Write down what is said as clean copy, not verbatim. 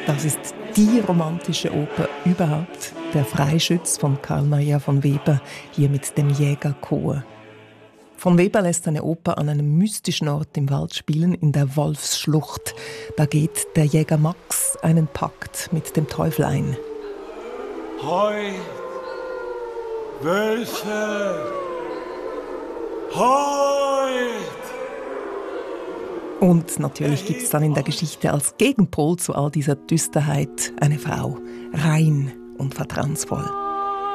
Das ist die romantische Oper überhaupt, der Freischütz von Carl Maria von Weber, hier mit dem Jägerchor. Von Weber lässt seine Oper an einem mystischen Ort im Wald spielen, in der Wolfsschlucht. Da geht der Jäger Max einen Pakt mit dem Teufel ein. Heut, Wölfe, heut! Und natürlich gibt es dann in der Geschichte als Gegenpol zu all dieser Düsterheit eine Frau, rein und vertrauensvoll.